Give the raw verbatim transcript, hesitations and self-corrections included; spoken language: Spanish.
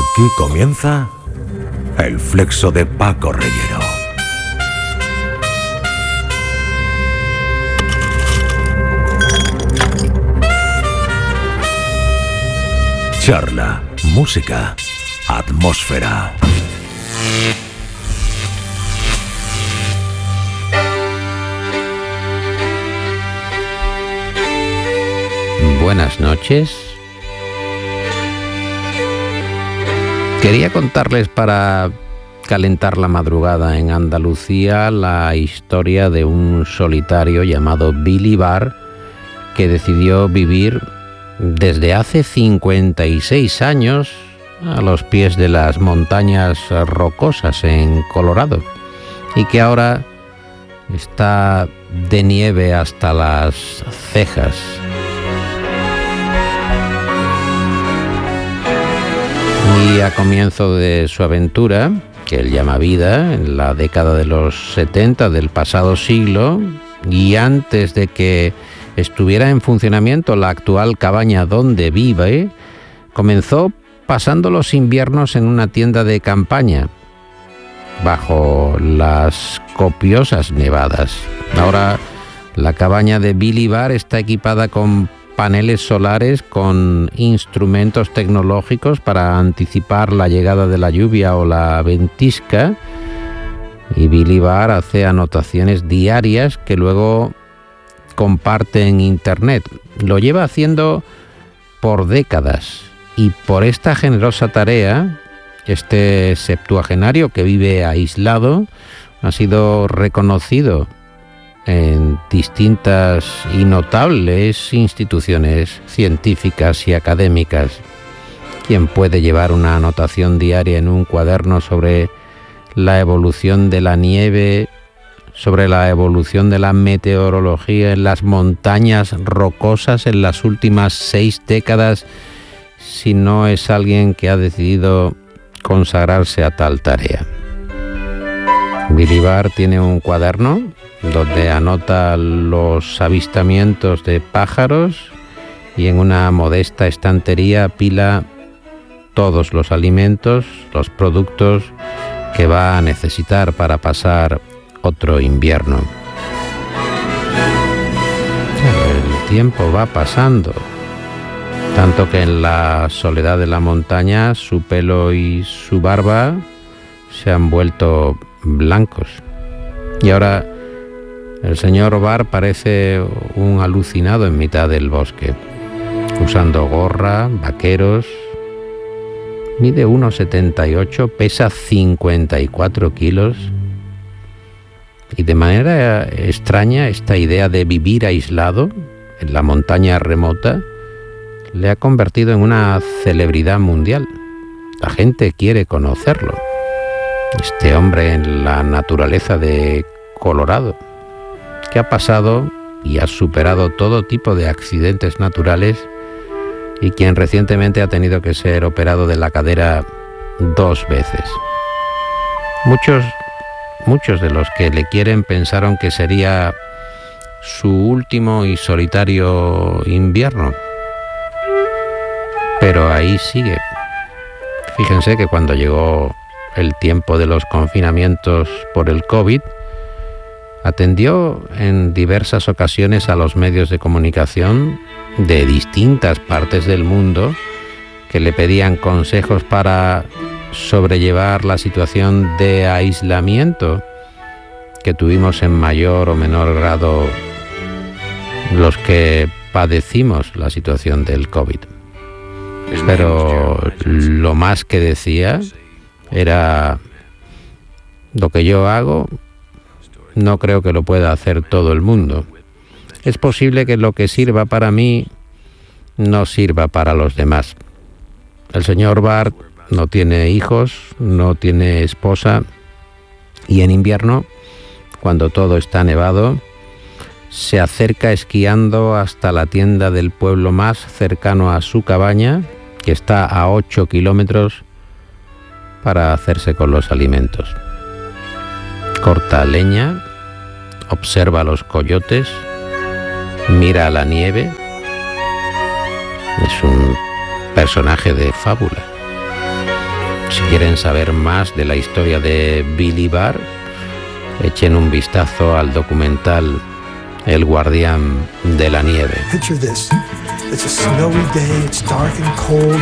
Aquí comienza el Flexo de Paco Reyero. Charla, música, atmósfera. Buenas noches. Quería contarles para calentar la madrugada en Andalucía la historia de un solitario llamado Billy Barr que decidió vivir desde hace cincuenta y seis años a los pies de las montañas rocosas en Colorado y que ahora está de nieve hasta las cejas. Y a comienzo de su aventura, que él llama vida, en la década de los setenta del pasado siglo, y antes de que estuviera en funcionamiento la actual cabaña donde vive, comenzó pasando los inviernos en una tienda de campaña, bajo las copiosas nevadas. Ahora la cabaña de Billy Barr está equipada con paneles solares, con instrumentos tecnológicos para anticipar la llegada de la lluvia o la ventisca, y Billy Barr hace anotaciones diarias que luego comparte en internet. Lo lleva haciendo por décadas, y por esta generosa tarea, este septuagenario que vive aislado ha sido reconocido en distintas y notables instituciones científicas y académicas. ¿Quién puede llevar una anotación diaria en un cuaderno sobre la evolución de la nieve, sobre la evolución de la meteorología en las montañas rocosas en las últimas seis décadas, si no es alguien que ha decidido consagrarse a tal tarea? Billy Barr tiene un cuaderno donde anota los avistamientos de pájaros y en una modesta estantería apila todos los alimentos, los productos que va a necesitar para pasar otro invierno. El tiempo va pasando, tanto que en la soledad de la montaña su pelo y su barba se han vuelto blancos. Y ahora el señor Barr parece un alucinado en mitad del bosque, usando gorra, vaqueros. Mide uno setenta y ocho, pesa cincuenta y cuatro kilos. Y de manera extraña, esta idea de vivir aislado en la montaña remota le ha convertido en una celebridad mundial. La gente quiere conocerlo. Este hombre en la naturaleza de Colorado, que ha pasado y ha superado todo tipo de accidentes naturales y quien recientemente ha tenido que ser operado de la cadera dos veces. Muchos, muchos de los que le quieren pensaron que sería su último y solitario invierno, pero ahí sigue. Fíjense que cuando llegó el tiempo de los confinamientos por el COVID, atendió en diversas ocasiones a los medios de comunicación de distintas partes del mundo que le pedían consejos para sobrellevar la situación de aislamiento que tuvimos en mayor o menor grado los que padecimos la situación del COVID. Pero lo más que decía era: lo que yo hago no creo que lo pueda hacer todo el mundo. Es posible que lo que sirva para mí no sirva para los demás. El señor Barr no tiene hijos, no tiene esposa, y en invierno, cuando todo está nevado, se acerca esquiando hasta la tienda del pueblo más cercano a su cabaña, que está a ocho kilómetros, para hacerse con los alimentos. Corta leña, observa los coyotes, mira la nieve. Es un personaje de fábula. Si quieren saber más de la historia de Billy Barr, echen un vistazo al documental El guardián de la nieve. Picture this. It's a snowy day, it's dark and cold.